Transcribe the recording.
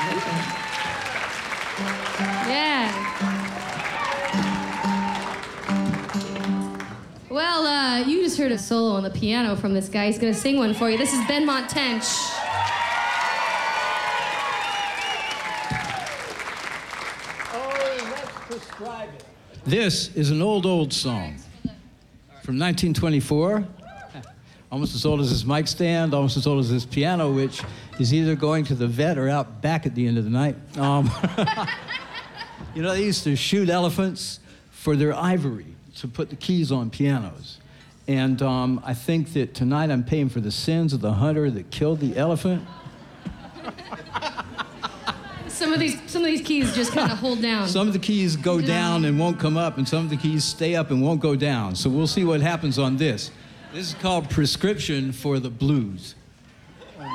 Yeah. Well, you just heard a solo on the piano from this guy. He's gonna sing one for you. This is Benmont Tench. Oh, let's describe it. This is an old song from 1924. Almost as old as this mic stand, almost as old as this piano, which is either going to the vet or out back at the end of the night. You know, they used to shoot elephants for their ivory to put the keys on pianos. And I think that tonight I'm paying for the sins of the hunter that killed the elephant. Some of these keys just kind of hold down. Some of the keys go down and won't come up, and some of the keys stay up and won't go down. So we'll see what happens on this. This is called Prescription for the Blues.